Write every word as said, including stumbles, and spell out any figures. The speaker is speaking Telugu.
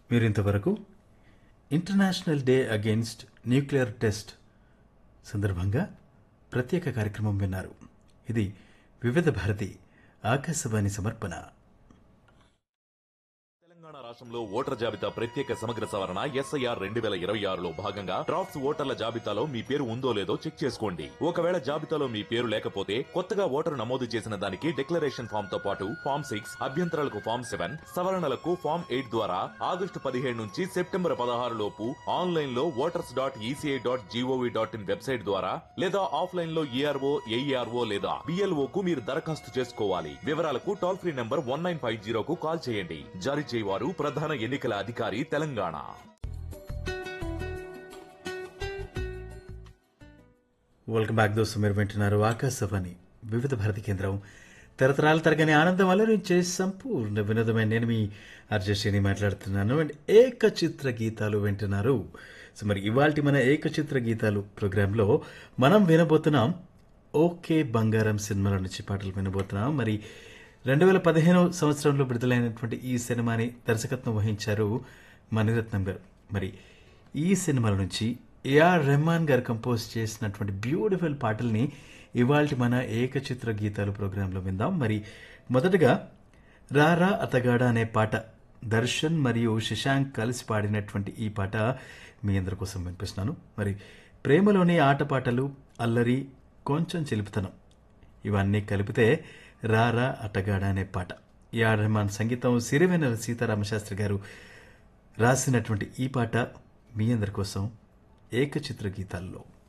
మీరింతవరకు international day against nuclear test సందర్భంగా ప్రత్యేక కార్యక్రమం విన్నారు. ఇది వివిధ భారతి ఆకాశవాణి సమర్పణ. తెలంగాణ రాష్ట్రంలో ఓటర్ జాబితా ప్రత్యేక సమగ్ర సవరణ ఎస్ఐఆర్ రెండు వేల ఇరవై ఆరులో భాగంగా డ్రాఫ్ట్స్ ఓటర్ల జాబితాలో మీ పేరు ఉందో లేదో చెక్ చేసుకోండి. ఒకవేళ జాబితాలో మీ పేరు లేకపోతే కొత్తగా ఓటరు నమోదు చేసిన దానికి డిక్లరేషన్ ఫామ్ తో పాటు ఫామ్ సిక్స్ అభ్యంతరాలకు ఫామ్ సెవెన్ సవరణలకు ఫామ్ ఎయిట్ ద్వారా ఆగస్టు పదిహేడు నుంచి సెప్టెంబర్ పదహారు లోపు ఆన్లైన్ లో voters dot ECI dot GOV dot in website ద్వారా లేదా ఆఫ్లైన్ లో ఈఆర్ఓ ఏఈఆర్ఓ లేదా బిఎల్ఓ కు మీరు దరఖాస్తు చేసుకోవాలి. వివరాలకు toll free number one nine five జీరోకు call చేయండి. జారీ చేయవారు ప్రధాన ఎన్నికల అధికారి తెలంగాణ. వెల్కమ్ బ్యాక్ దోస్తు. మీరు వింటున్నారు ఆకాశవాణి వివిధ భారతి కేంద్రం. తరతరాల తరగని ఆనందం అలరించే సంపూర్ణ వినోదమైన నేను మీ అర్జశ్రీని మాట్లాడుతున్నాను. అండ్ ఏకచిత్ర గీతాలు వింటున్నారు. సో మరి ఇవాల్టి మన ఏకచిత్ర గీతాలు ప్రోగ్రాంలో మనం వినబోతున్నాం ఓకే బంగారం సినిమాల నుంచి పాటలు వినబోతున్నాం. మరి రెండు వేల పదిహేను సంవత్సరంలో విడుదలైనటువంటి ఈ సినిమాని దర్శకత్వం వహించారు మణిరత్నం గారు. మరి ఈ సినిమాల నుంచి ఏఆర్ రెహమాన్ గారు కంపోజ్ చేసినటువంటి బ్యూటిఫుల్ పాటల్ని ఇవాల్టి మన ఏకచిత్ర గీతాలు ప్రోగ్రాంలో విందాం. మరి మొదటగా రారా అతగాడ అనే పాట దర్శన్ మరియు శశాంక్ కలిసి పాడినటువంటి ఈ పాట మీ అందరి కోసం వినిపిస్తున్నాను. మరి ప్రేమలోని ఆటపాటలు, అల్లరి, కొంచెం చిలిపితనం ఇవన్నీ కలిపితే రారా అటగాడ అనే పాట. ఏఆర్ రెహమాన్ సంగీతం, సిరివెన్నెల సీతారామశాస్త్రి గారు రాసినటువంటి ఈ పాట మీ అందరి కోసం ఏకచిత్ర గీతాల్లో.